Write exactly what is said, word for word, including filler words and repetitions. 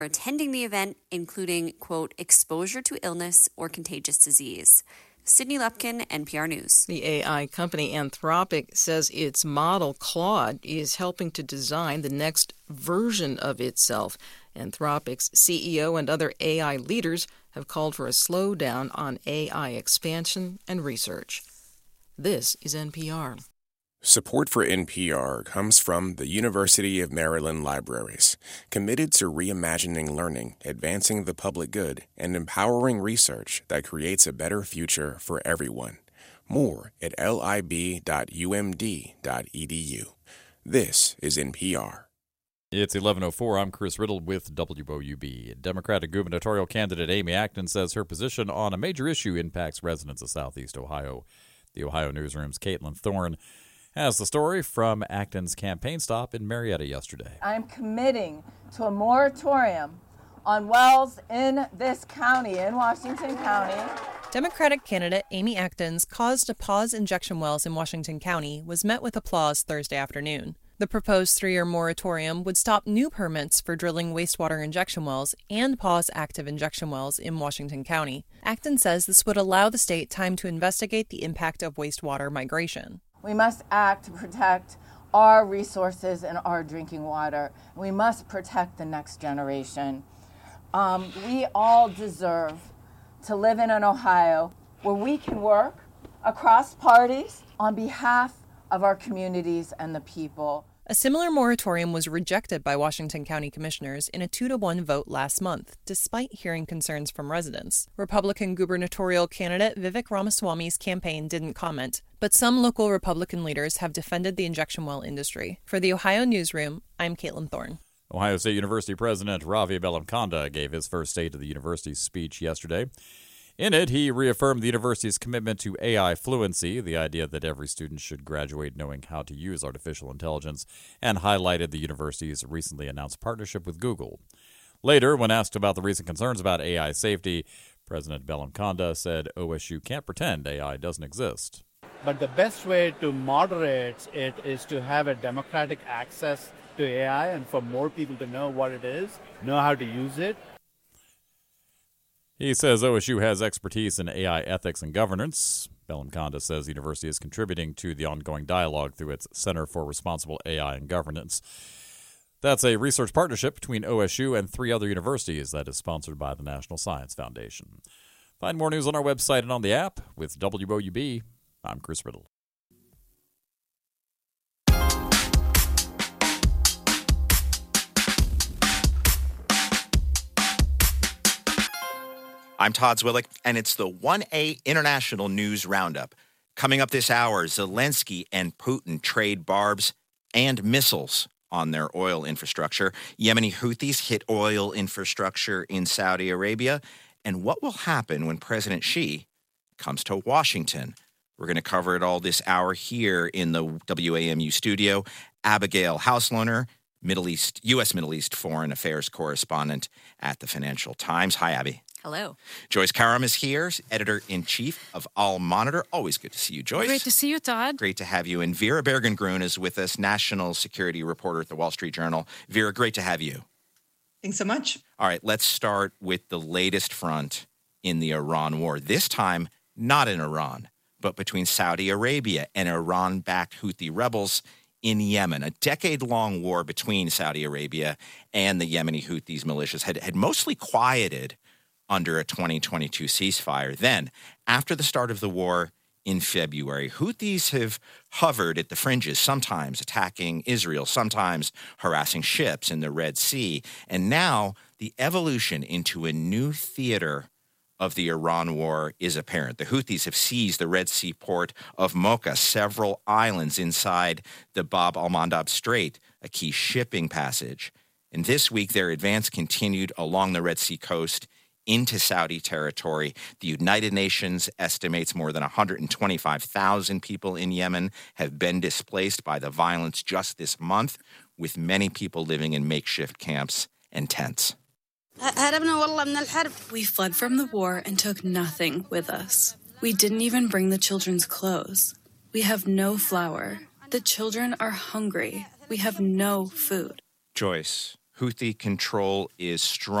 attending the event, including, quote, exposure to illness or contagious disease. Sydney Lepkin, N P R News. The A I company Anthropic says its model Claude is helping to design the next version of itself. Anthropic's C E O and other A I leaders have called for a slowdown on A I expansion and research. This is N P R. Support for N P R comes from the University of Maryland Libraries, committed to reimagining learning, advancing the public good, and empowering research that creates a better future for everyone. More at lib dot u m d dot e d u. This is N P R. It's eleven oh four. I'm Chris Riddle with W O U B. Democratic gubernatorial candidate Amy Acton says her position on a major issue impacts residents of Southeast Ohio. The Ohio Newsroom's Caitlin Thorne has the story from Acton's campaign stop in Marietta yesterday. I'm committing to a moratorium on wells in this county, in Washington County. Democratic candidate Amy Acton's cause to pause injection wells in Washington County was met with applause Thursday afternoon. The proposed three-year moratorium would stop new permits for drilling wastewater injection wells and pause active injection wells in Washington County. Acton says this would allow the state time to investigate the impact of wastewater migration. We must act to protect our resources and our drinking water. We must protect the next generation. Um, we all deserve to live in an Ohio where we can work across parties on behalf of our communities and the people. A similar moratorium was rejected by Washington County commissioners in a two to one vote last month, despite hearing concerns from residents. Republican gubernatorial candidate Vivek Ramaswamy's campaign didn't comment, but some local Republican leaders have defended the injection well industry. For the Ohio Newsroom, I'm Caitlin Thorne. Ohio State University President Ravi Bellamkonda gave his first State of the University speech yesterday. In it, he reaffirmed the university's commitment to A I fluency, the idea that every student should graduate knowing how to use artificial intelligence, and highlighted the university's recently announced partnership with Google. Later, when asked about the recent concerns about A I safety, President Bellamkonda said O S U can't pretend A I doesn't exist. But the best way to moderate it is to have a democratic access to A I and for more people to know what it is, know how to use it. He says O S U has expertise in A I ethics and governance. Bellamkonda says the university is contributing to the ongoing dialogue through its Center for Responsible A I and Governance. That's a research partnership between O S U and three other universities that is sponsored by the National Science Foundation. Find more news on our website and on the app. With W O U B, I'm Chris Riddle. I'm Todd Zwillick, and it's the one A International News Roundup. Coming up this hour, Zelensky and Putin trade barbs and missiles on their oil infrastructure. Yemeni Houthis hit oil infrastructure in Saudi Arabia. And what will happen when President Xi comes to Washington? We're going to cover it all this hour here in the W A M U studio. Abigail Hauslohner, Middle East, U S Middle East Foreign Affairs correspondent at the Financial Times. Hi, Abby. Hello. Joyce Karam is here, editor-in-chief of All Monitor. Always good to see you, Joyce. Great to see you, Todd. Great to have you. And Vera Bergengruen is with us, national security reporter at the Wall Street Journal. Vera, great to have you. Thanks so much. All right, let's start with the latest front in the Iran war. This time, not in Iran, but between Saudi Arabia and Iran-backed Houthi rebels in Yemen. A decade-long war between Saudi Arabia and the Yemeni Houthis militias had, had mostly quieted under a twenty twenty-two ceasefire. Then, after the start of the war in February, Houthis have hovered at the fringes, sometimes attacking Israel, sometimes harassing ships in the Red Sea. And now, the evolution into a new theater of the Iran war is apparent. The Houthis have seized the Red Sea port of Mocha, several islands inside the Bab al-Mandab Strait, a key shipping passage. And this week, their advance continued along the Red Sea coast into Saudi territory. The United Nations estimates more than one hundred twenty-five thousand people in Yemen have been displaced by the violence just this month, with many people living in makeshift camps and tents. We fled from the war and took nothing with us. We didn't even bring the children's clothes. We have no flour. The children are hungry. We have no food. Joyce, Houthi control is strong.